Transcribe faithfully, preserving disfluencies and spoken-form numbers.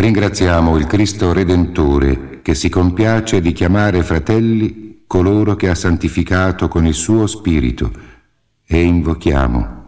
Ringraziamo il Cristo Redentore che si compiace di chiamare fratelli coloro che ha santificato con il suo Spirito e invochiamo